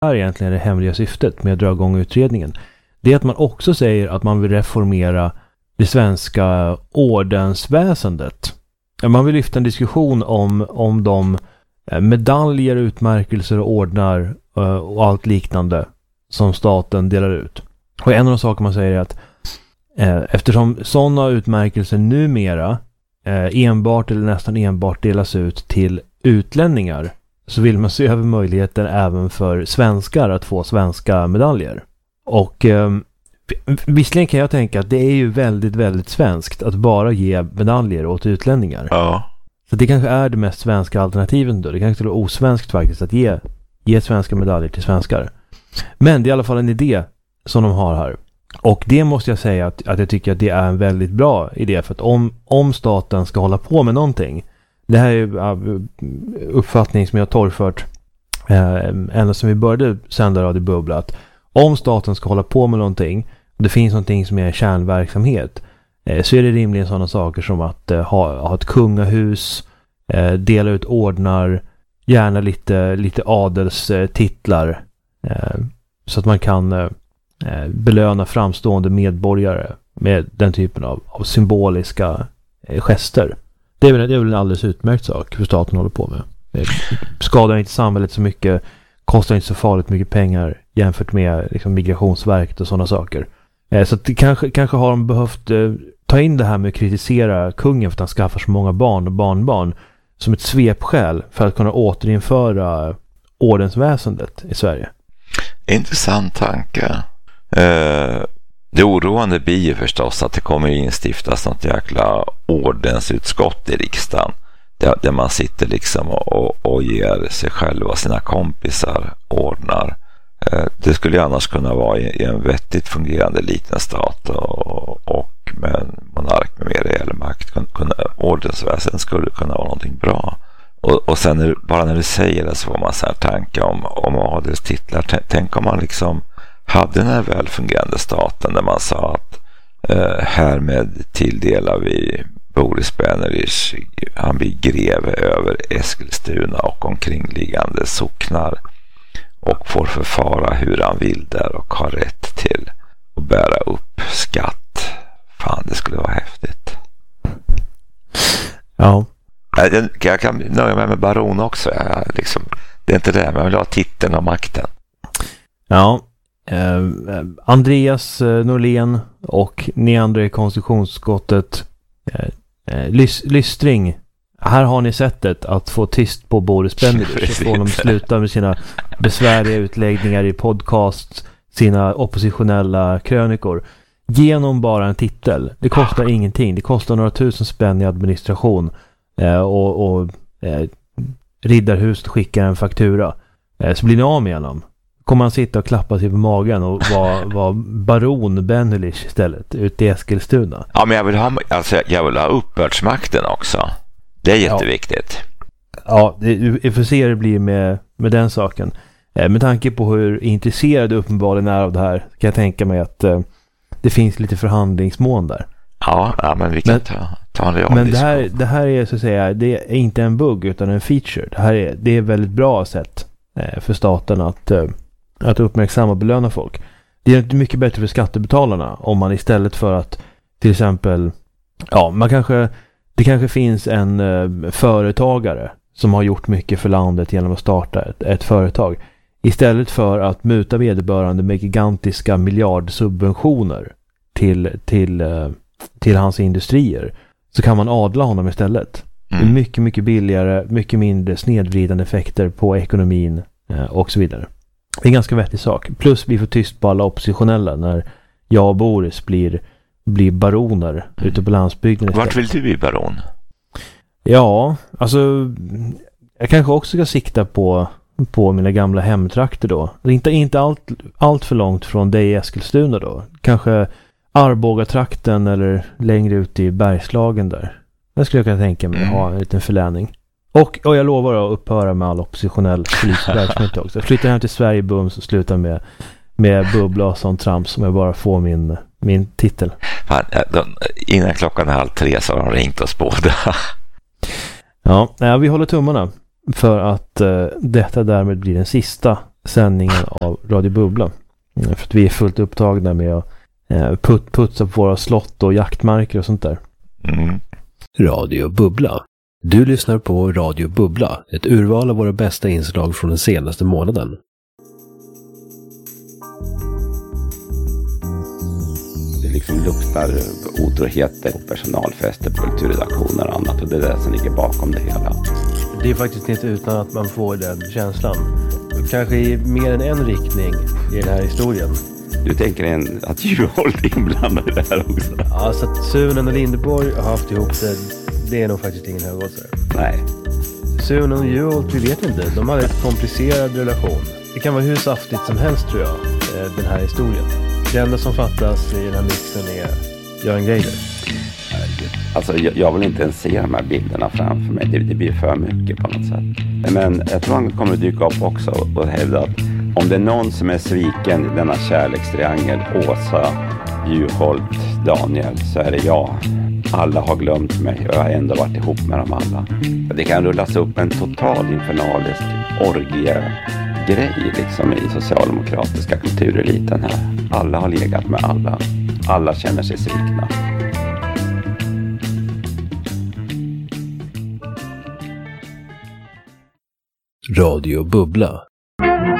är egentligen det hemliga syftet med att dra igång utredningen. Det är att man också säger att man vill reformera det svenska ordensväsendet. Man vill lyfta en diskussion om de medaljer, utmärkelser och ordnar och allt liknande som staten delar ut. Och en av de saker man säger är att eftersom sådana utmärkelser numera enbart eller nästan enbart delas ut till utlänningar, så vill man se över möjligheten även för svenskar att få svenska medaljer. Och visserligen kan jag tänka att det är ju väldigt, väldigt svenskt att bara ge medaljer åt utlänningar. Ja. Så det kanske är det mest svenska alternativet då. Det kanske är osvenskt faktiskt att ge svenska medaljer till svenskar. Men det är i alla fall en idé som de har här. Och det måste jag säga att jag tycker att det är en väldigt bra idé. För att om staten ska hålla på med någonting, det här är uppfattning som jag har torgfört ända som vi började sända Radio Bubbla, att om staten ska hålla på med någonting och det finns någonting som är kärnverksamhet, så är det rimligen sådana saker som att ha ett kungahus, dela ut ordnar, gärna lite adelstitlar, så att man kan belöna framstående medborgare med den typen av symboliska gester. Det är väl en alldeles utmärkt sak för staten håller på med. Det skadar inte samhället så mycket, kostar inte så farligt mycket pengar jämfört med liksom Migrationsverket och sådana saker. Så att kanske har de behövt ta in det här med att kritisera kungen för att han skaffar så många barn och barnbarn som ett svepskäl för att kunna återinföra ordensväsendet i Sverige. Intressant tanke. Det oroande blir ju förstås att det kommer instiftas något jäkla ordensutskott i riksdagen där man sitter liksom och ger sig själv och sina kompisar ordnar. Det skulle ju annars kunna vara i en vettigt fungerande liten stat och med en monark med mer reell makt. Ordensväsen skulle kunna vara någonting bra. Och sen bara när du säger det så får man så här tanke om adelstitlar. Tänk om man liksom hade den här välfungerande staten där man sa att härmed tilldelar vi Boris Benevic, han blir greve över Eskilstuna och omkringliggande socknar och får förfara hur han vill där och har rätt till att bära upp skatt. Fan, det skulle vara häftigt. Ja. Jag kan nöja mig med baron också. Det är inte det, men jag vill ha titeln och makten. Ja. Andreas Norlén och ni andra i konstitutionsutskottet, lystring. Här har ni sättet att få tyst på Boris Benevic, så får de sluta med sina besvärliga utläggningar i podcast, sina oppositionella krönikor. Genom bara en titel. Det kostar ingenting. Det kostar några tusen spänn i administration och Riddarhuset skickar en faktura. Så blir ni av med honom. Kommer han sitta och klappa sig på magen och vara baron Benevic istället ute i Eskilstuna. Ja, men jag vill ha uppbördsmakten också. Det är jätteviktigt. Ja, vi får se hur det blir med den saken. Med tanke på hur intresserade uppenbarligen är av det här, kan jag tänka mig att det finns lite förhandlingsmål där. Ja, men vi kan ta en real. Men det här är så att säga, det är inte en bugg utan en feature. Det är väldigt bra sätt för staten att uppmärksamma och belöna folk. Det är inte mycket bättre för skattebetalarna om man istället för att till exempel det kanske finns en företagare som har gjort mycket för landet genom att starta ett företag. Istället för att muta vederbörande med gigantiska miljardsubventioner till hans industrier, så kan man adla honom istället. Det är mycket, mycket billigare, mycket mindre snedvridande effekter på ekonomin och så vidare. Det är en ganska vettig sak. Plus vi får tyst på alla oppositionella när jag och Boris blir baroner ute på landsbygden istället. Vart vill du bli baron? Ja, alltså jag kanske också ska sikta på mina gamla hemtrakter då. Inte allt för långt från dig i Eskilstuna då. Kanske Arboga-trakten eller längre ut i Bergslagen där. Där skulle jag kunna tänka mig ha en liten förläning. Och jag lovar att upphöra med all oppositionell politisk verksamhet också. Flytta hem till Sverige bums och sluta med bubbla och sånt trams som jag bara får min titel. Fan, innan klockan är 2:30 så har de ringt oss båda. Ja, vi håller tummarna för att detta därmed blir den sista sändningen av Radio Bubbla. För att vi är fullt upptagna med att putsa på våra slott och jaktmarker och sånt där. Mm. Radio Bubbla. Du lyssnar på Radio Bubbla, ett urval av våra bästa inslag från den senaste månaden. Det liksom luktar otroheter och personalfester på kulturredaktioner och annat, och det är det som ligger bakom det hela. Det är faktiskt inte utan att man får den känslan. Kanske i mer än en riktning i den här historien. Du tänker att Juholt är inblandad i det här också? Ja, så att Sunen och Lindeborg har haft ihop det är nog faktiskt ingen högoddsare. Nej. Sunen och Juholt, vi vet inte. De har en komplicerad relation. Det kan vara hur saftigt som helst, tror jag, den här historien. Det enda som fattas i den här mixen är Göran Greider. Alltså jag vill inte ens se de här bilderna framför mig. Det blir för mycket på något sätt. Men jag tror han kommer att dyka upp också och hävda att om det är någon som är sviken i denna kärlekstriangel, Åsa, Juholt, Daniel, så är det jag. Alla har glömt mig och jag har ändå varit ihop med dem alla. Det kan rullas upp en total infernalisk orgie-grej liksom i socialdemokratiska kultureliten här. Alla har legat med alla. Alla känner sig svikna. Radio Bubbla.